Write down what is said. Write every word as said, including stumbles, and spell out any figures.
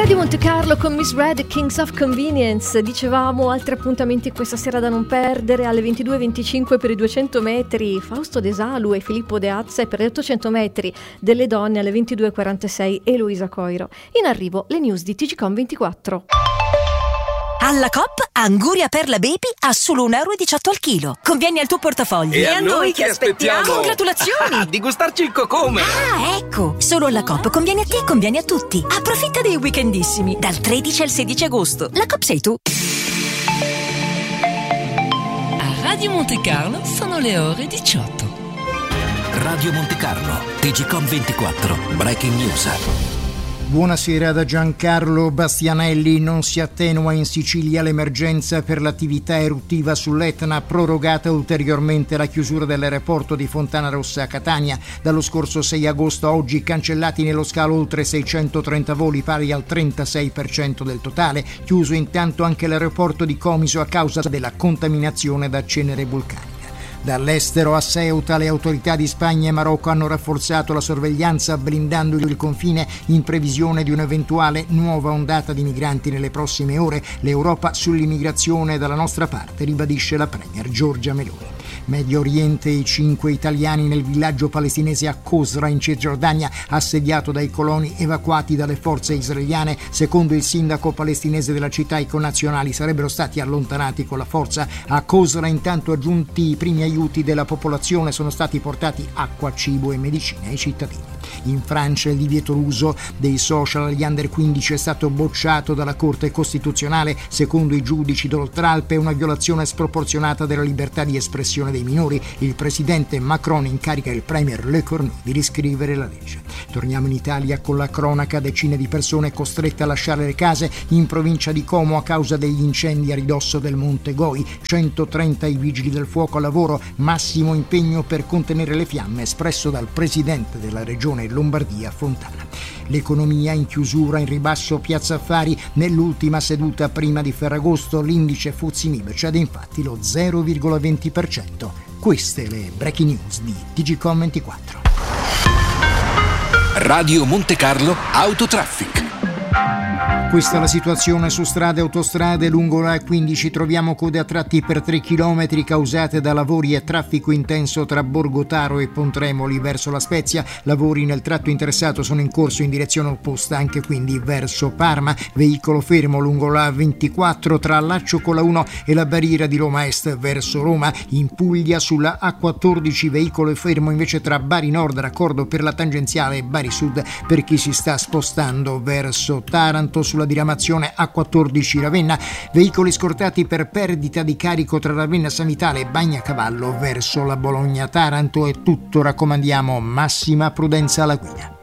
Radio Monte Carlo con Miss Red, Kings of Convenience. Dicevamo altri appuntamenti questa sera da non perdere: alle ventidue e venticinque per i duecento metri Fausto De Salu e Filippo De Azza, e per gli ottocento metri delle donne alle ventidue e quarantasei Eloisa Coiro. In arrivo le news di T G Com ventiquattro. Alla Coop, Anguria Perla Baby a solo un euro e diciotto al chilo. Conviene al tuo portafoglio. E, e a noi che aspettiamo? Congratulazioni! Di gustarci il cocome! Ah, ecco! Solo alla Coop conviene a te e conviene a tutti. Approfitta dei weekendissimi, dal tredici al sedici agosto. La Coop sei tu. A Radio Monte Carlo sono le ore diciotto. Radio Monte Carlo, T G Com ventiquattro, Breaking News. Buonasera da Giancarlo Bastianelli. Non si attenua in Sicilia l'emergenza per l'attività eruttiva sull'Etna, prorogata ulteriormente la chiusura dell'aeroporto di Fontanarossa a Catania. Dallo scorso sei agosto a oggi cancellati nello scalo oltre seicentotrenta voli, pari al trentasei per cento del totale. Chiuso intanto anche l'aeroporto di Comiso a causa della contaminazione da cenere vulcanica. Dall'estero a Ceuta le autorità di Spagna e Marocco hanno rafforzato la sorveglianza, blindando il confine in previsione di un'eventuale nuova ondata di migranti nelle prossime ore. L'Europa sull'immigrazione dalla nostra parte, ribadisce la premier Giorgia Meloni. Medio Oriente, i cinque italiani nel villaggio palestinese a Qusra in Cisgiordania, assediato dai coloni evacuati dalle forze israeliane. Secondo il sindaco palestinese della città, i connazionali sarebbero stati allontanati con la forza. A Qusra intanto, aggiunti i primi aiuti della popolazione, sono stati portati acqua, cibo e medicine ai cittadini. In Francia il divieto d'uso dei social agli under quindici è stato bocciato dalla Corte Costituzionale. Secondo i giudici d'Oltralpe è una violazione sproporzionata della libertà di espressione dei minori. Il presidente Macron incarica il premier Le Cornu di riscrivere la legge. Torniamo in Italia con la cronaca: decine di persone costrette a lasciare le case in provincia di Como a causa degli incendi a ridosso del Monte Goi. centotrenta i vigili del fuoco a lavoro, massimo impegno per contenere le fiamme espresso dal presidente della regione Lombardia Fontana. L'economia in chiusura, in ribasso Piazza Affari. Nell'ultima seduta prima di Ferragosto l'indice Fuzzi Mib cede infatti lo zero virgola venti per cento. Queste le breaking news di T G Com ventiquattro. Radio Monte Carlo Autotraffic. Questa è la situazione su strade e autostrade. Lungo la A quindici troviamo code a tratti per tre chilometri causate da lavori e traffico intenso tra Borgotaro e Pontremoli verso La Spezia. Lavori nel tratto interessato sono in corso in direzione opposta, anche quindi verso Parma. Veicolo fermo lungo la A ventiquattro tra Laccio con la uno e la barriera di Roma Est verso Roma. In Puglia sulla A quattordici veicolo fermo invece tra Bari Nord, raccordo per la tangenziale, e Bari Sud per chi si sta spostando verso Taranto. Sulla diramazione A quattordici Ravenna, veicoli scortati per perdita di carico tra Ravenna San Vitale e Bagnacavallo verso la Bologna Taranto. È tutto, raccomandiamo massima prudenza alla guida.